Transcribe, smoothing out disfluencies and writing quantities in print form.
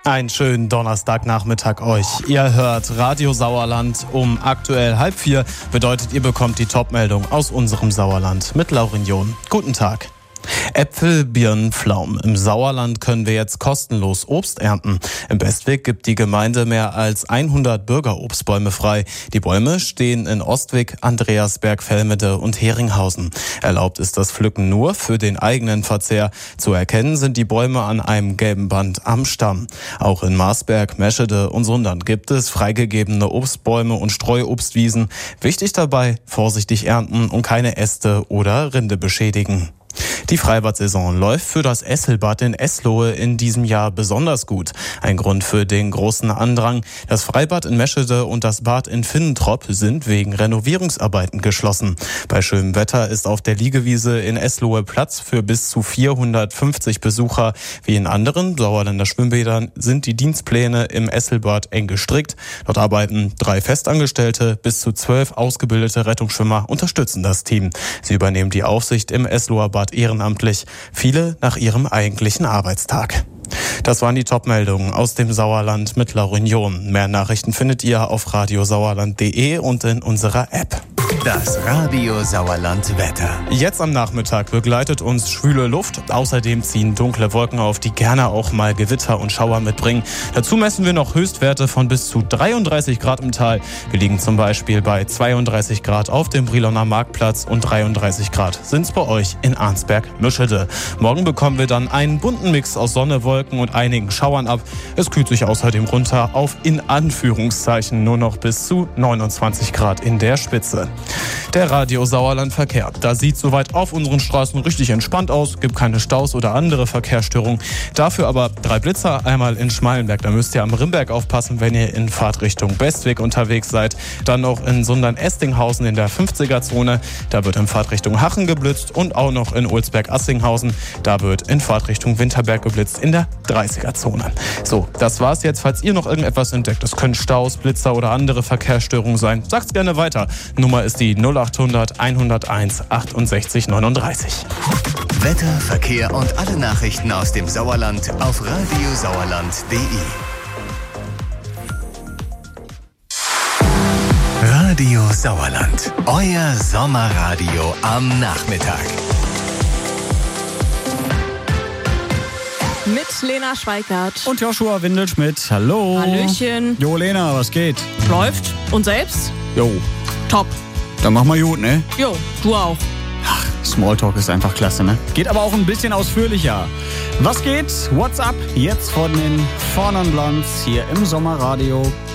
Einen schönen Donnerstagnachmittag euch. Ihr hört Radio Sauerland um aktuell 3:30. Bedeutet, ihr bekommt die Top-Meldung aus unserem Sauerland mit Laurin John. Guten Tag. Äpfel, Birnen, Pflaumen. Im Sauerland können wir jetzt kostenlos Obst ernten. Im Bestwig gibt die Gemeinde mehr als 100 Bürgerobstbäume frei. Die Bäume stehen in Ostwig, Andreasberg, Velmede und Heringhausen. Erlaubt ist das Pflücken nur für den eigenen Verzehr. Zu erkennen sind die Bäume an einem gelben Band am Stamm. Auch in Marsberg, Meschede und Sundern gibt es freigegebene Obstbäume und Streuobstwiesen. Wichtig dabei, vorsichtig ernten und keine Äste oder Rinde beschädigen. Die Freibad-Saison läuft für das Esselbad in Eslohe in diesem Jahr besonders gut. Ein Grund für den großen Andrang. Das Freibad in Meschede und das Bad in Finnentrop sind wegen Renovierungsarbeiten geschlossen. Bei schönem Wetter ist auf der Liegewiese in Eslohe Platz für bis zu 450 Besucher. Wie in anderen Sauerländer Schwimmbädern sind die Dienstpläne im Esselbad eng gestrickt. Dort arbeiten 3 Festangestellte, bis zu 12 ausgebildete Rettungsschwimmer unterstützen das Team. Sie übernehmen die Aufsicht im Esloher Bad ehrenamtlich, viele nach ihrem eigentlichen Arbeitstag. Das waren die Top-Meldungen aus dem Sauerland mit Laurin John. Mehr Nachrichten findet ihr auf radiosauerland.de und in unserer App. Das Radio Sauerland Wetter. Jetzt am Nachmittag begleitet uns schwüle Luft. Außerdem ziehen dunkle Wolken auf, die gerne auch mal Gewitter und Schauer mitbringen. Dazu messen wir noch Höchstwerte von bis zu 33 Grad im Tal. Wir liegen zum Beispiel bei 32 Grad auf dem Briloner Marktplatz und 33 Grad sind es bei euch in Arnsberg-Meschede. Morgen bekommen wir dann einen bunten Mix aus Sonne, Wolken und einigen Schauern ab. Es kühlt sich außerdem runter auf in Anführungszeichen nur noch bis zu 29 Grad in der Spitze. Der Radio Sauerland Verkehr. Da sieht soweit auf unseren Straßen richtig entspannt aus, gibt keine Staus oder andere Verkehrsstörungen. Dafür aber 3 Blitzer, einmal in Schmalenberg. Da müsst ihr am Rimberg aufpassen, wenn ihr in Fahrtrichtung Bestwig unterwegs seid. Dann noch in Sundern-Estinghausen in der 50er-Zone. Da wird in Fahrtrichtung Hachen geblitzt und auch noch in Olsberg-Assinghausen. Da wird in Fahrtrichtung Winterberg geblitzt in der 30er-Zone. So, das war's jetzt. Falls ihr noch irgendetwas entdeckt, das können Staus, Blitzer oder andere Verkehrsstörungen sein, sagt's gerne weiter. Nummer ist die 0800 101 68 39. Wetter, Verkehr und alle Nachrichten aus dem Sauerland auf radiosauerland.de. Radio Sauerland, euer Sommerradio am Nachmittag. Mit Lena Schweikart. Und Joshua Windelschmidt. Hallo. Hallöchen. Jo, Lena, was geht? Läuft. Und selbst? Jo. Top. Dann mach mal gut, ne? Jo, du auch. Ach, Smalltalk ist einfach klasse, ne? Geht aber auch ein bisschen ausführlicher. Was geht? What's up? Jetzt von den Vorn Blondes hier im Sommerradio.